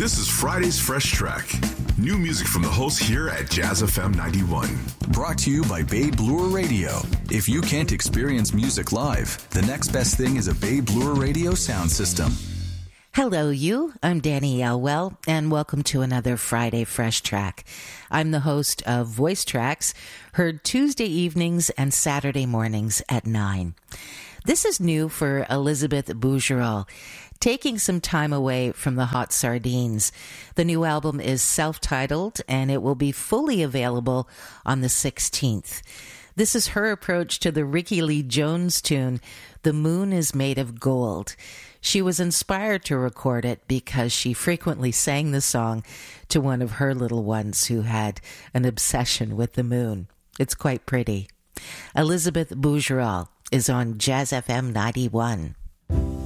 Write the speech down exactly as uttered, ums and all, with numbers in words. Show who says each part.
Speaker 1: This is Friday's Fresh Track. New music from the hosts here at Jazz F M ninety-one.
Speaker 2: Brought to you by Babe Lure Radio. If you can't experience music live, the next best thing is a Babe Lure Radio sound system.
Speaker 3: Hello, you. I'm Danny Elwell, and welcome to another Friday Fresh Track. I'm the host of Voice Tracks, heard Tuesday evenings and Saturday mornings at nine. This is new for Elizabeth Bougerol, taking some time away from the hot sardines. The new album is self-titled, and it will be fully available on the sixteenth. This is her approach to the Ricky Lee Jones tune, The Moon is Made of Gold. She was inspired to record it because she frequently sang the song to one of her little ones who had an obsession with the moon. It's quite pretty. Elizabeth Bougerol is on Jazz F M ninety-one.